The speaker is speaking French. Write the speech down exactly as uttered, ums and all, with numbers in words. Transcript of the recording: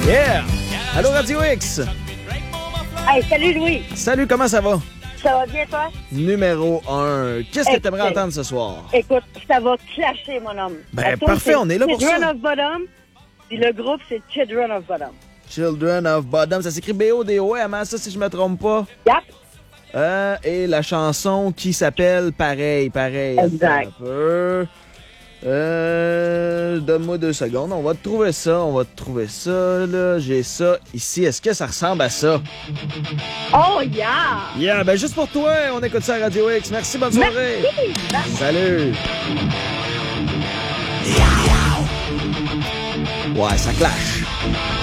Yeah! Allô, Radio X! Hey, salut Louis! Salut, comment ça va? Ça va bien, toi? Numéro un. Qu'est-ce que Écoute, t'aimerais entendre ce soir? Écoute, ça va clasher, mon homme. Ben, La tune, parfait, c'est on est là pour Children ça. of Bodom, puis le groupe, c'est Children of Bodom. Children of Bodom, ça s'écrit B O D O M, hein, ça, si je me trompe pas. Yep. Euh, et la chanson qui s'appelle pareil, pareil. Exact. Attends un peu. Euh, donne-moi deux secondes. On va te trouver ça. On va te trouver ça, là. J'ai ça ici. Est-ce que ça ressemble à ça? Oh, yeah! Yeah, ben juste pour toi, on écoute ça à Radio X. Merci, bonne soirée. Merci. Salut. Ouais, ça clash.